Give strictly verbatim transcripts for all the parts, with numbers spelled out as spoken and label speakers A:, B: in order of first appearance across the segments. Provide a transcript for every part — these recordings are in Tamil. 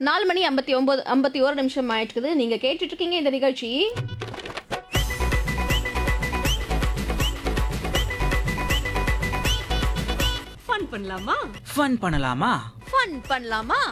A: நாலு மணி ஐம்பத்தி ஒன்பது ஐம்பத்தி ஒரு நிமிஷம் ஆயிட்டுக்குது. நீங்க கேட்டுட்டு இருக்கீங்க இந்த நிகழ்ச்சி
B: ஃபன் பண்ணலாமா?
C: ஃபன் பண்ணலாமா?
A: ஃபன் பண்ணலாமா?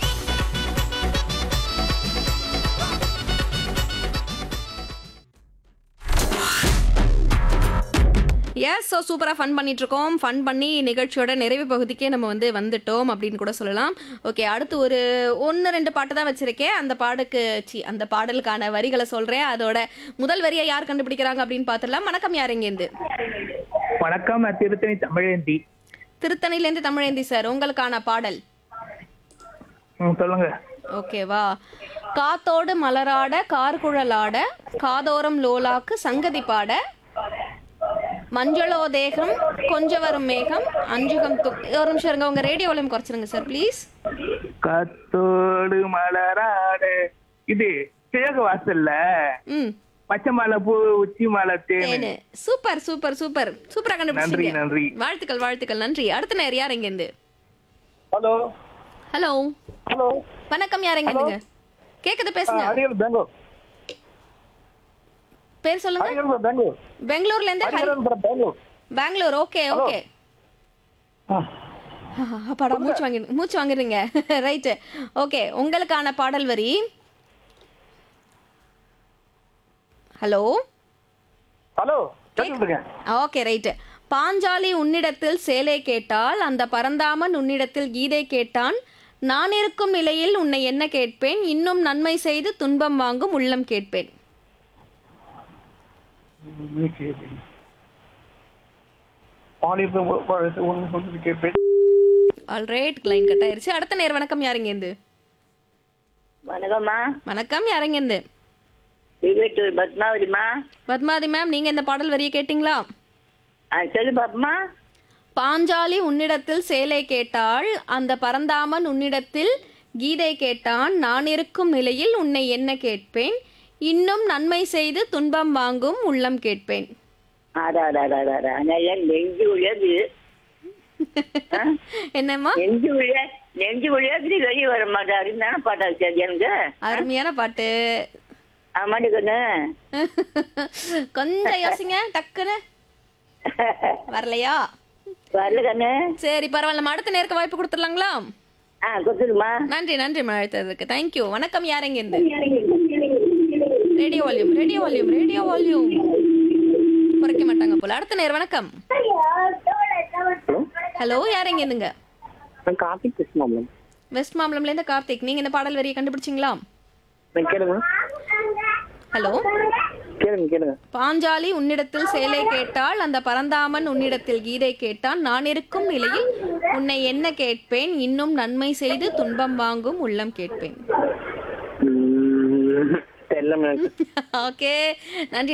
A: எஸ், ஸோ சூப்பராக ஃபன் பண்ணிட்டு இருக்கோம். ஃபன் பண்ணி நிகழ்ச்சியோட நிறைவு பகுதிக்கே நம்ம வந்து வந்துட்டோம் அப்படின்னு கூட சொல்லலாம். ஓகே, அடுத்து ஒரு ஒன்று ரெண்டு பாட்டு தான் வச்சிருக்கேன். அந்த பாடுக்கு சி அந்த பாடலுக்கான வரிகளை சொல்றேன். அதோட முதல் வரியை யார் கண்டுபிடிக்கிறாங்க அப்படின்னு பார்த்துடலாம். வணக்கம், யார் எங்கேருந்து?
D: வணக்கம், நான் திருத்தணி தமிழேந்தி.
A: திருத்தணிலேருந்து தமிழேந்தி சார், உங்களுக்கான பாடல்
D: ம், சொல்லுங்க.
A: ஓகேவா? காத்தோடு மலராட கார்குழலாட காதோரம் லோலாக்கு சங்கதி பாட மஞ்சளோ தேகம் கொஞ்ச வரும் மேகம் அஞ்சுகம் து ஒரு நிமிஷம் இருங்க, உங்க ரேடியோ வால்யூம் குறைச்சிருங்க சார் ப்ளீஸ்.
D: காத்தோடு மலராட இது கிழக்கு வாசல்ல
A: ம்
D: பச்சை மலை பூ உச்சி மலை தேனு.
A: தேனு. சூப்பர் சூப்பர் சூப்பர் சூப்பரா
D: நன்றி
A: கண்டுபிடிச்சீங்க.
D: நன்றி.
A: வாழ்த்துக்கள் வாழ்த்துக்கள் நன்றி. அடுத்த நேர் யார் எங்க இருந்து?
D: ஹலோ
A: ஹலோ
D: ஹலோ
A: வணக்கம், யார் எங்க இருந்துங்க? கேக்குது, பேசுங்க.
D: அரியல் பெங்களூர்.
A: பேர் சொல்லுங்க.
D: அரியல் பெங்களூர்.
A: பெங்களூர்ல இருந்து ஹரி-
D: அரியல் பெங்களூர்.
A: பெங்களூர். Okay okay. அப்பாடா, மூச்சு வாங்கி மூச்சு வாங்குறீங்க. ரைட்டு. ஓகே, உங்களுக்கான பாடல் வரி. ஹலோ
D: ஹலோ கேக்குதுங்க.
A: Okay right. பாஞ்சாலி உன்னிடத்தில் சேலை கேட்டால் அந்த பரந்தாமன் உன்னிடத்தில் கீதை கேட்டான். நான் இருக்கும் நிலையில் உன்னை என்ன கேட்பேன், இன்னும் நன்மை செய்து துன்பம் வாங்கும் உள்ளம் கேட்பேன். ஆல்ரைட், லைன் கட் ஆயிருச்சு. அடுத்த நேர் வணக்கம், யாருங்க இருந்து?
E: வணக்கம்மா.
A: வணக்கம், யாருங்க இருந்து?
E: வீட்டூர் பத்மாவதிமா.
A: பத்மாதி மேம், நீங்க இந்த பாடல் வரியை கேட்டிங்களா?
E: ஆ சொல்லு பாப்பமா.
A: பாஞ்சாலி உன்னிடத்தில் சேலை கேட்டாள் அந்த பரந்தாமன் உன்னிடத்தில் கீதை கேட்டான். நான் இருக்கும் நிலையில் உன்னை என்ன கேட்பேன், இன்னும் நன்மை செய்து துன்பம் வாங்கும் உள்ளம் கேட்பேன்.
E: ஆடாடாடாடா என் நெஞ்சு உழையாது.
A: என்னம்மா?
E: நெஞ்சு உழைய நெஞ்சு உழையாது வெளியே வர மாட்டாரு. தானே பாட்டா வச்சாது எனக்கு.
A: அருமையான பாட்டு.
E: ஆமாடி கண்ணு.
A: கொஞ்சம் யோசிங்க, டக்குன்னு வரலையா?
E: வரல கண்ணு.
A: சரி பரவாயில்ல, நம்ம அடுத்த நேருக்கு வாய்ப்பு கொடுத்துடலாங்களா?
E: ஆ கொடுத்துருமா.
A: நன்றி நன்றி அழைத்ததுக்கு. தேங்க்யூ. வணக்கம், யாருங்க இருந்து? Radio volume radio volume radio volume குறைக்க மாட்டாங்க போல. அடுத்த நேர் வணக்கம். ஹலோ, யாருங்க இருந்துங்க?
D: கார்த்திக் கிருஷ்ணாமலம்.
A: வெஸ்ட் மாம்பலம்ல இருந்து கார்த்திக். நீங்க இந்த பாடல் வரியை கண்டுபிடிச்சிங்களா?
D: கேளுங்க
A: ஹலோ.
D: கேளுங்க கேளுங்க.
A: பாஞ்சாலி உன்னிடத்தில் சேலை கேட்டால் அந்த பரந்தாமன் உன்னிடத்தில் கீதை கேட்டான். நான் இருக்கும் நிலையில் உன்னை என்ன கேட்பேன், இன்னும் நன்மை செய்து துன்பம் வாங்கும் உள்ளம் கேட்பேன்.
D: தெரியல.
A: ஓகே, நன்றி.